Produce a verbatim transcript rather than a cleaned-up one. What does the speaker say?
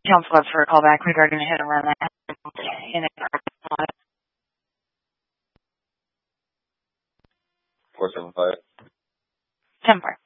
Council up for a call back regarding a hit and run that in a parking lot. four seven five. ten four.